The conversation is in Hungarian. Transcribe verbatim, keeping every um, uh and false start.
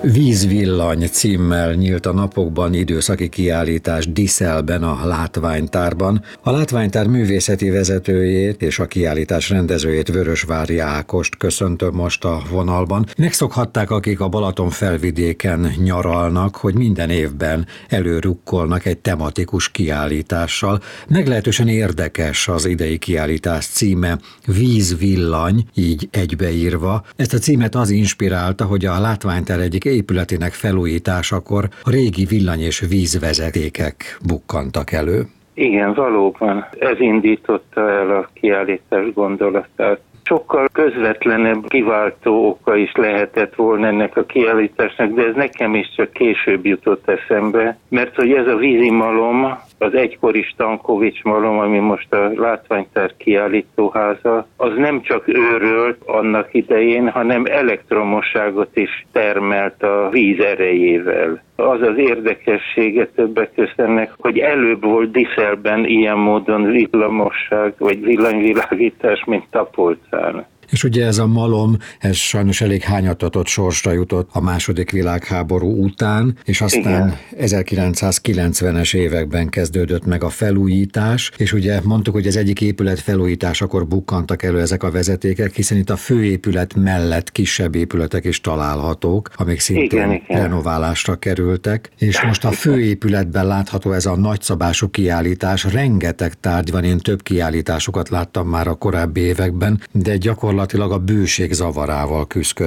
Vízvillany címmel nyílt a napokban időszaki kiállítás Diszelben, a látványtárban. A látványtár művészeti vezetőjét és a kiállítás rendezőjét, Vörösvári Ákost köszöntöm most a vonalban. Megszokhatták, akik a Balaton felvidéken nyaralnak, hogy minden évben előrukkolnak egy tematikus kiállítással. Meglehetősen érdekes az idei kiállítás címe, Vízvillany, így egybeírva. Ezt a címet az inspirálta, hogy a látványtár egyik épületének felújításakor a régi villany- és vízvezetékek bukkantak elő. Igen, valóban. Ez indította el a kiállítás gondolatát. Sokkal közvetlenebb kiváltó oka is lehetett volna ennek a kiállításnak, de ez nekem is csak később jutott eszembe, mert hogy ez a vízimalom, az egykori Stankovics malom, ami most a látványtár kiállítóháza, az nem csak őrölt annak idején, hanem elektromosságot is termelt a víz erejével. Az az érdekessége többek között ennek, hogy előbb volt Diszelben ilyen módon villamosság, vagy villanyvilágítás, mint Tapolcán. És ugye ez a malom, ez sajnos elég hányatatott sorsra jutott a második világháború után, és aztán igen. ezerkilencszázkilencvenes években kezdődött meg a felújítás, és ugye mondtuk, hogy az egyik épület felújításakor bukkantak elő ezek a vezetékek, hiszen itt a főépület mellett kisebb épületek is találhatók, amik szintén igen, igen. renoválásra kerültek, és most a főépületben látható ez a nagyszabású kiállítás, rengeteg tárgy van, én több kiállításokat láttam már a korábbi években, de gyakorlatilag a bőség zavarával küszköd